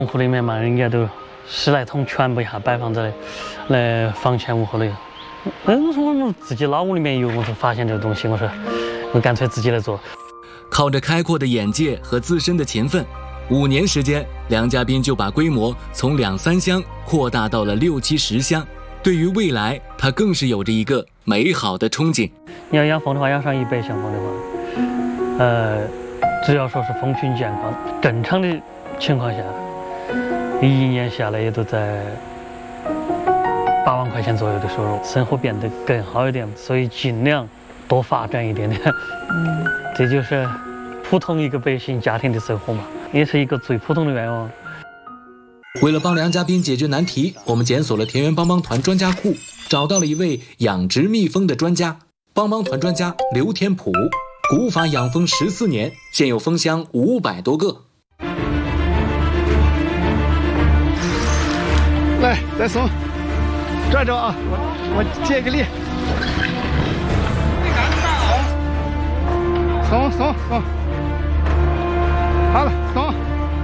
户里面嘛，应该都10来桶全部一下摆放在房前屋后里。我说我们自己老屋里面有，我说发现这个东西，我说我干脆自己来做。 靠着开阔的眼界和自身的勤奋，5年时间，梁家斌就把规模从2、3箱扩大到了6、7、10箱。对于未来，他更是有着一个美好的憧憬。 你要养蜂的话，养上100箱蜂的话，只要说是蜂群健康、正常的情况下，1年下来也都在8万块钱左右的收入，生活变得更好一点，所以尽量多发展一点点。这就是普通一个百姓家庭的生活嘛，也是一个最普通的愿望。 为了帮梁家斌解决难题，我们检索了田园帮帮团专家库，找到了一位养殖蜜蜂的专家，帮帮团专家刘天普，古法养蜂14年，现有蜂箱500多个。 来，再松，拽着啊，我借个力。松，好了，松。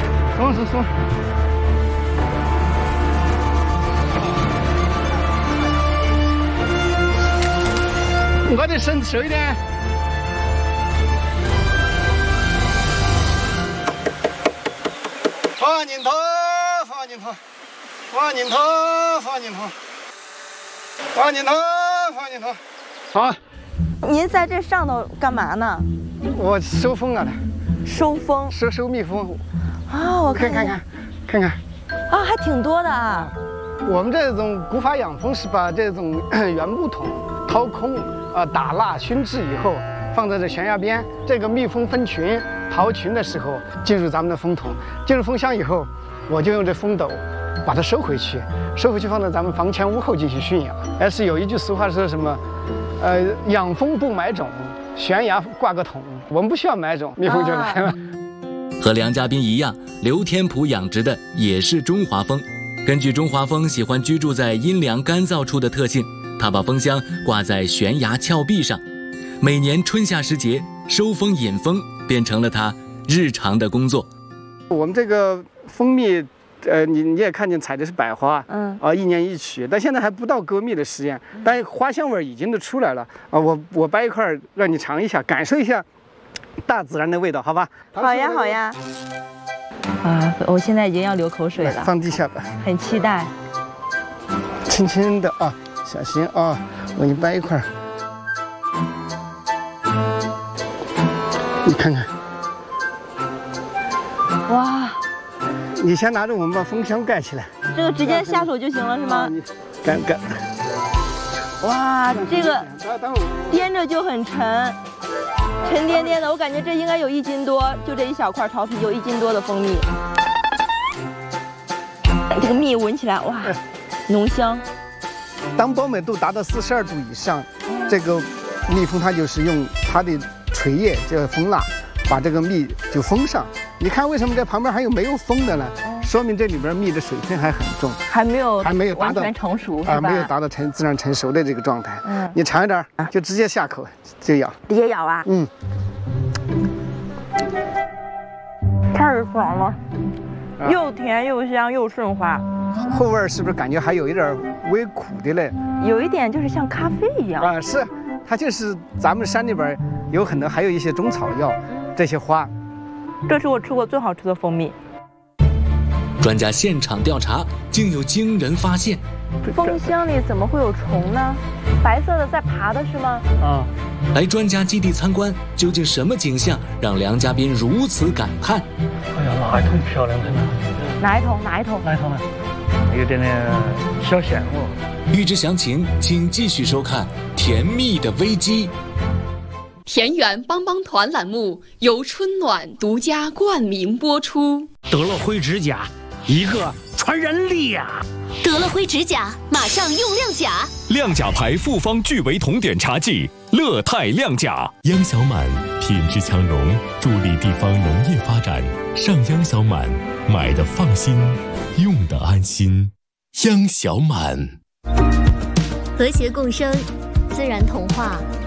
我得伸手一点。放进头。好。 您在这上头干嘛呢？ 我收蜂啊的。 收蜂？ 收蜜蜂。 啊，我看看。啊，还挺多的啊。 我们这种古法养蜂是把这种原木桶掏空，打蜡熏制以后，放在这悬崖边。这个蜜蜂分群逃群的时候，进入咱们的蜂桶，进入蜂箱以后，我就用这蜂斗把它收回去放在咱们房前屋后进行驯养。但是有一句俗话说什么，养蜂不买种，悬崖挂个桶。我们不需要买种，蜜蜂就来了。 和梁家斌一样，刘天普养殖的也是中华蜂。根据中华蜂喜欢居住在阴凉干燥处的特性，他把蜂箱挂在悬崖峭壁上，每年春夏时节收蜂引蜂变成了他日常的工作。 我们这个蜂蜜，你也看见采的是百花，1年1曲，但现在还不到割蜜的时间，但花香味已经都出来了啊！我掰一块让你尝一下，感受一下大自然的味道，好吧？ 好呀。啊，我现在已经要流口水了。 放地下吧。 很期待。 轻轻的啊，小心啊！我给你掰一块。你看看。 哇！ 你先拿着，我们把蜂箱盖起来。 这个直接下手就行了是吗？ 干。 哇，这个掂着就很沉。沉甸甸的，我感觉这应该有1斤多，就这一小块桃皮有1斤多的蜂蜜。这个蜜闻起来，哇，浓香。 当饱满度达到42度以上，这个蜜蜂它就是用它的垂叶叫蜂蜡，把这个蜜就封上。你看为什么这旁边还有没有封的呢？说明这里边蜜的水分还很重，还没有完全成熟，是吧？ 没有达到自然成熟的这个状态。你尝一点，就直接下口就咬， 直接咬啊。太爽了，又甜又香又顺滑。 后味是不是感觉还有一点微苦的嘞？ 有一点就是像咖啡一样啊，是，它就是咱们山里边有很多，还有一些中草药，这些花。 这是我吃过最好吃的蜂蜜。 专家现场调查，竟有惊人发现。 蜂箱里怎么会有虫呢？白色的在爬的是吗？ 来专家基地参观，究竟什么景象让梁家斌如此感叹？ 哎呀，哪一桶漂亮的呢？ 哪一桶呢？ 有点小羡慕。 欲知详情，请继续收看《甜蜜的危机》。 田园帮帮团栏目由春暖独家冠名播出。 德乐辉指甲，一个传人力呀！ 德乐辉指甲马上用亮甲， 亮甲牌复方聚维酮碘茶剂，乐泰亮甲。央小满品质强融，助力地方农业发展。上央小满，买的放心，用的安心。央小满， 和谐共生，自然童话。